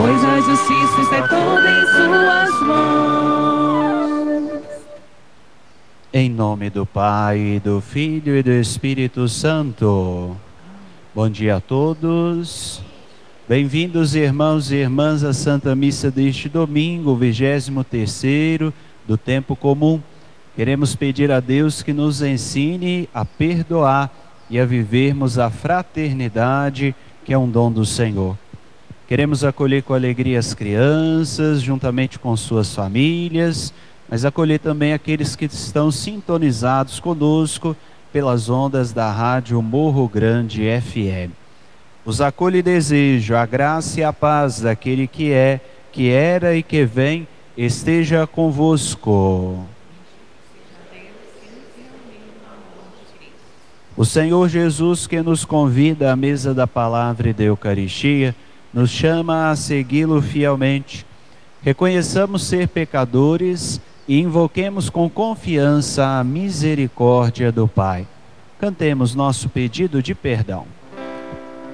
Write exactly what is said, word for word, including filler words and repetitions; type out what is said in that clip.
pois a justiça está toda em suas mãos. Em nome do Pai, do Filho e do Espírito Santo. Bom dia a todos. Bem-vindos, irmãos e irmãs, à Santa Missa deste domingo, vigésimo terceiro do tempo comum. Queremos pedir a Deus que nos ensine a perdoar e a vivermos a fraternidade, que é um dom do Senhor. Queremos acolher com alegria as crianças, juntamente com suas famílias, mas acolher também aqueles que estão sintonizados conosco pelas ondas da Rádio Morro Grande F M. Os acolho e desejo a graça e a paz daquele que é, que era e que vem, esteja convosco. O Senhor Jesus, que nos convida à mesa da palavra e da Eucaristia, nos chama a segui-lo fielmente. Reconheçamos ser pecadores e invoquemos com confiança a misericórdia do Pai. Cantemos nosso pedido de perdão.